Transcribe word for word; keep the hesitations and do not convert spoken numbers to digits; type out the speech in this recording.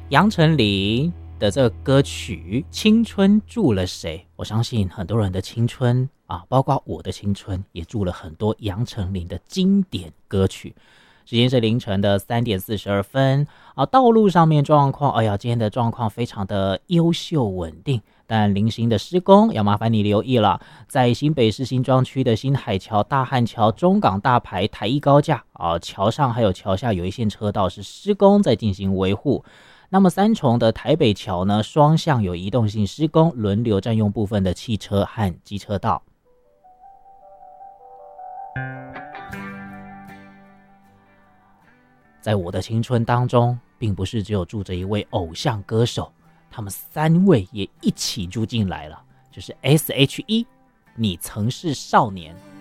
杨丞琳的这个歌曲《青春住了谁》，我相信很多人的青春啊，包括我的青春，也住了很多杨丞琳的经典歌曲。时间是凌晨的三点四十二分啊，道路上面状况，哎呀，今天的状况非常的优秀稳定，但零星的施工要麻烦你留意了。在新北市新庄区的新海桥、大汉桥、中港大排、台一高架啊，桥上还有桥下有一线车道是施工在进行维护。那么三重的台北桥呢，双向有移动性施工，轮流占用部分的汽车和机车道。在我的青春当中，并不是只有住着一位偶像歌手，他们三位也一起住进来了，就是 S H E 你曾是少年。